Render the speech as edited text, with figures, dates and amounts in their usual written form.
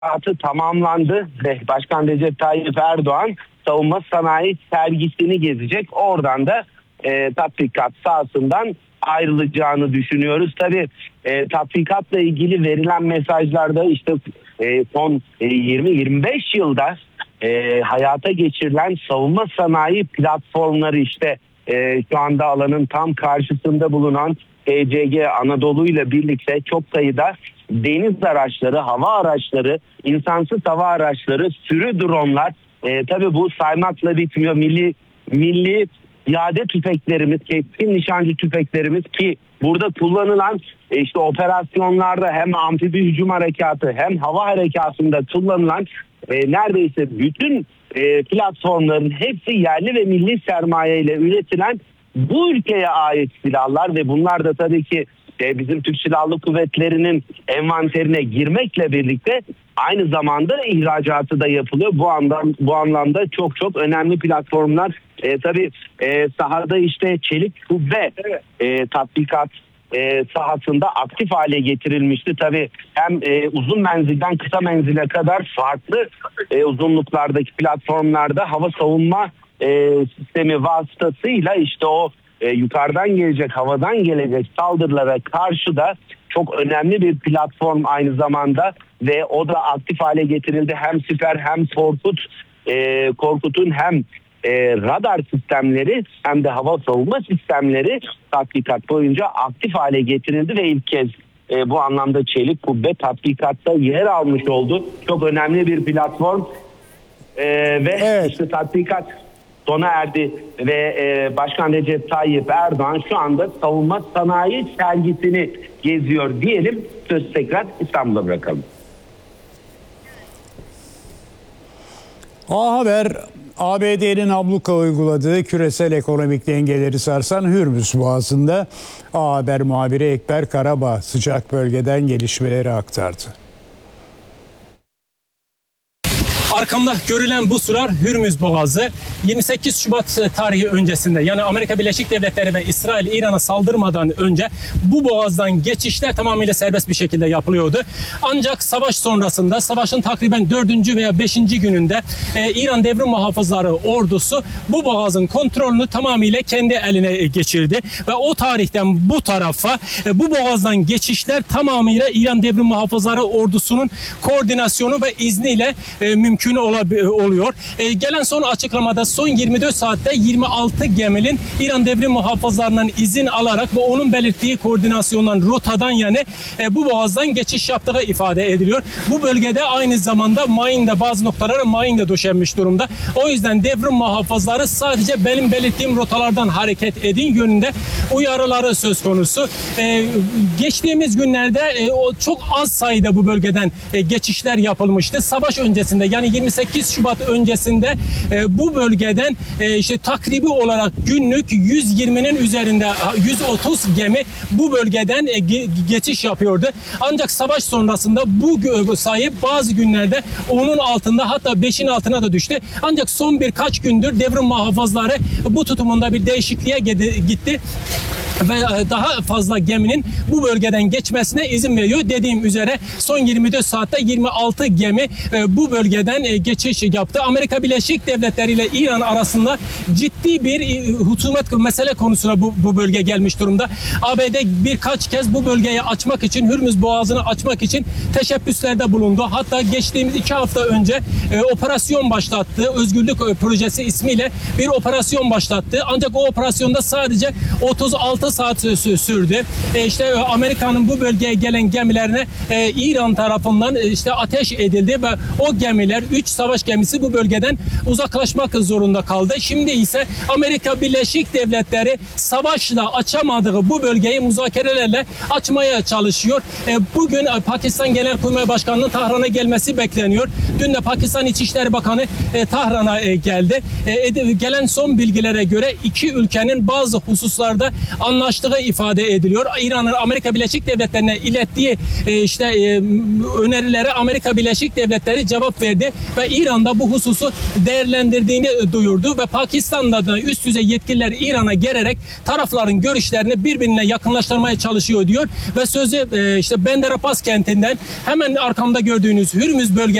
tatbikatı tamamlandı ve Başkan Recep Tayyip Erdoğan savunma sanayi sergisini gezecek. Oradan da tatbikat sahasından ayrılacağını düşünüyoruz. Tabii tatbikatla ilgili verilen mesajlarda işte son 20-25 yılda hayata geçirilen savunma sanayi platformları işte şu anda alanın tam karşısında bulunan TCG Anadolu ile birlikte çok sayıda deniz araçları, hava araçları, insansız hava araçları, sürü dronlar, tabii bu saymakla bitmiyor. Milli piyade tüfeklerimiz, keskin nişancı tüfeklerimiz ki burada kullanılan işte operasyonlarda hem amfibi hücum harekatı hem hava harekatında kullanılan neredeyse bütün platformların hepsi yerli ve milli sermaye ile üretilen bu ülkeye ait silahlar ve bunlar da tabii ki bizim Türk Silahlı Kuvvetleri'nin envanterine girmekle birlikte aynı zamanda ihracatı da yapılıyor. Bu anlamda çok önemli platformlar. Tabii sahada işte çelik kubbe tatbikat sahasında aktif hale getirilmişti. Tabii hem uzun menzilden kısa menzile kadar farklı uzunluklardaki platformlarda hava savunma sistemi vasıtasıyla işte o yukarıdan gelecek, havadan gelecek saldırılara karşı da çok önemli bir platform aynı zamanda ve o da aktif hale getirildi. Hem Siper hem Korkut'un hem radar sistemleri hem de hava savunma sistemleri tatbikat boyunca aktif hale getirildi ve ilk kez bu anlamda çelik kubbe tatbikatta yer almış oldu. Çok önemli bir platform ve işte tatbikat sona erdi ve Başkan Recep Tayyip Erdoğan şu anda savunma sanayi sergisini geziyor diyelim. Söz tekrar İstanbul'a bırakalım. A Haber, ABD'nin abluka uyguladığı küresel ekonomik dengeleri sarsan Hürmüz Boğazı'nda A Haber muhabiri Ekber Karabağ sıcak bölgeden gelişmeleri aktardı. Arkamda görülen bu sular Hürmüz Boğazı. 28 Şubat tarihi öncesinde yani Amerika Birleşik Devletleri ve İsrail İran'a saldırmadan önce bu boğazdan geçişler tamamıyla serbest bir şekilde yapılıyordu. Ancak savaş sonrasında savaşın takriben 4. veya 5. gününde İran Devrim Muhafızları ordusu bu boğazın kontrolünü tamamıyla kendi eline geçirdi. Ve o tarihten bu tarafa bu boğazdan geçişler tamamıyla İran Devrim Muhafızları ordusunun koordinasyonu ve izniyle mümkün oluyor. Gelen son açıklamada son 24 saatte 26 geminin İran Devrim Muhafızlarından izin alarak ve onun belirttiği koordinasyondan, rotadan yani bu boğazdan geçiş yaptığı ifade ediliyor. Bu bölgede aynı zamanda bazı noktalara mayın da döşenmiş durumda. O yüzden devrim muhafızları sadece benim belirttiğim rotalardan hareket edin yönünde uyarıları söz konusu. Geçtiğimiz günlerde çok az sayıda bu bölgeden geçişler yapılmıştı. Savaş öncesinde yani 28 Şubat öncesinde bu bölgeden işte takribi olarak günlük 120'nin üzerinde 130 gemi bu bölgeden geçiş yapıyordu. Ancak savaş sonrasında bu sayı bazı günlerde onun altında hatta 5'in altına da düştü. Ancak son birkaç gündür devrim muhafızları bu tutumunda bir değişikliğe gitti ve daha fazla geminin bu bölgeden geçmesine izin veriyor. Dediğim üzere son 24 saatte 26 gemi bu bölgeden geçiş yaptı. Amerika Birleşik Devletleri ile İran arasında ciddi bir husumet mesele konusuna bu bölge gelmiş durumda. ABD birkaç kez bu bölgeyi açmak için, Hürmüz Boğazı'nı açmak için teşebbüslerde bulundu. Hatta geçtiğimiz 2 hafta önce operasyon başlattı. Özgürlük Projesi ismiyle bir operasyon başlattı. Ancak o operasyonda sadece 36 saat sürdü. İşte Amerika'nın bu bölgeye gelen gemilerine İran tarafından işte ateş edildi ve o gemiler 3 savaş gemisi bu bölgeden uzaklaşmak zorunda kaldı. Şimdi ise Amerika Birleşik Devletleri savaşla açamadığı bu bölgeyi müzakerelerle açmaya çalışıyor. Bugün Pakistan Genelkurmay Başkanı'nın Tahran'a gelmesi bekleniyor. Dün de Pakistan İçişleri Bakanı Tahran'a geldi. Gelen son bilgilere göre iki ülkenin bazı hususlarda anlaştığı ifade ediliyor. İran'ın Amerika Birleşik Devletleri'ne ilettiği işte önerilere Amerika Birleşik Devletleri cevap verdi. ve İran'da bu hususu değerlendirdiğini duyurdu ve Pakistan'da da üst düzey yetkililer İran'a gelerek tarafların görüşlerini birbirine yakınlaştırmaya çalışıyor diyor ve sözü işte Bender Abbas kentinden hemen arkamda gördüğünüz Hürmüz bölgesinde